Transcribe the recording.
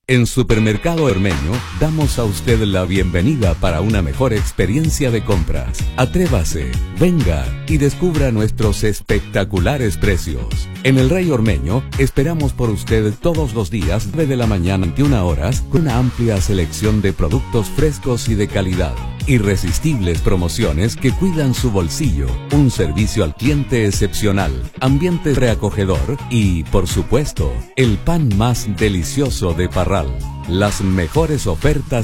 En Supermercado Ormeño damos a usted la bienvenida para una mejor experiencia de compras. Atrévase, venga y descubra nuestros espectaculares precios. En el Rey Ormeño esperamos por usted todos los días 9 de la mañana 21 horas con una amplia selección de productos frescos y de calidad. Irresistibles promociones que cuidan su bolsillo, un servicio al cliente excepcional, ambiente reacogedor y, por supuesto, el pan más delicioso de Parral. Las mejores ofertas